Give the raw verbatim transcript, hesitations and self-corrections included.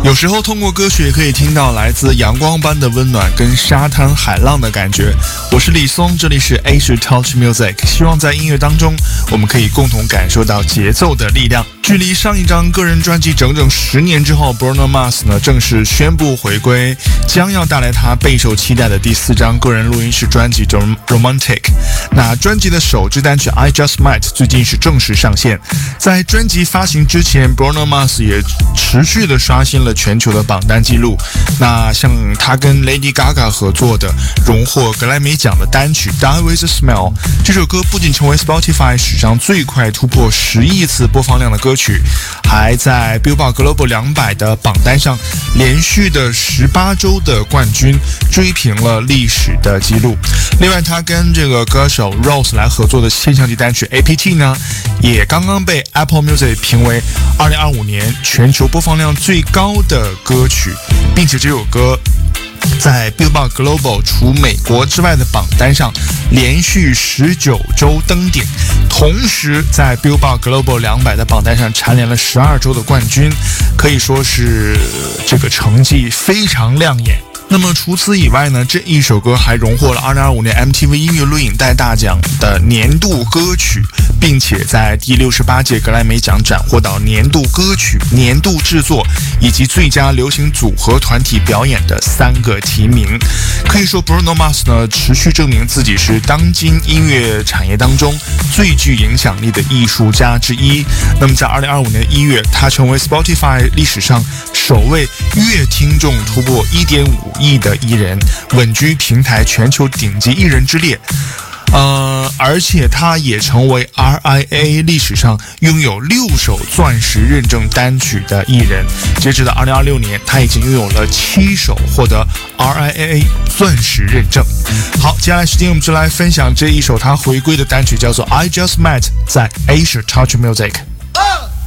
有时候通过歌曲也可以听到来自阳光般的温暖跟沙滩海浪的感觉。我是李松，这里是 Asia Touch Music， 希望在音乐当中我们可以共同感受到节奏的力量。距离上一张个人专辑整整十年之后， Bruno Mars 呢正式宣布回归，将要带来他备受期待的第四张个人录音室专辑 Romantic。 那专辑的首支单曲 I Just Might 最近是正式上线。在专辑发行之前， Bruno Mars 也持续的刷新了全球的榜单记录。那像他跟 Lady Gaga 合作的荣获格莱美奖的单曲 Die With A Smile， 这首歌不仅成为 Spotify 史上最快突破十亿次播放量的歌曲，还在 Billboard Global 两百的榜单上连续的十八周的冠军，追平了历史的记录。另外他跟这个歌手 Rose 来合作的现象级单曲 A P T 呢，也刚刚被 Apple Music 评为二零二五年全球播放量最高的歌曲，并且这首歌在 Billboard Global 除美国之外的榜单上连续十九周登顶，同时在 Billboard Global 两百的榜单上蝉联了十二周的冠军，可以说是这个成绩非常亮眼。那么除此以外呢，这一首歌还荣获了二零二五年 M T V 音乐录影带大奖的年度歌曲，并且在第六十八届格莱美奖斩获到年度歌曲、年度制作以及最佳流行组合团体表演的三个提名。可以说 Bruno Mars 呢持续证明自己是当今音乐产业当中最具影响力的艺术家之一。那么在二零二五年一月，他成为 Spotify 历史上首位月听众突破 一点五亿的艺人，稳居平台全球顶级艺人之列。呃，而且他也成为 R I A A 历史上拥有六首钻石认证单曲的艺人。截止到二零二六年，他已经拥有了七首获得 R I A A 钻石认证。好，接下来时间我们就来分享这一首他回归的单曲，叫做 I Just Might， 在 Asia Touch Music。